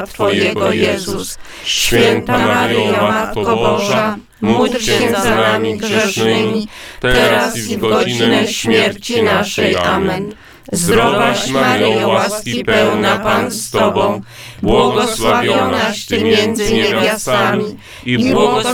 Twojego Jezus. Święta Maryjo, Matko Boża, módl się za nami grzesznymi, teraz i w godzinę śmierci naszej. Amen. Zdrowaś Maryjo, łaski pełna, Pan z Tobą, błogosławionaś Ty między niewiastami i błogosławiony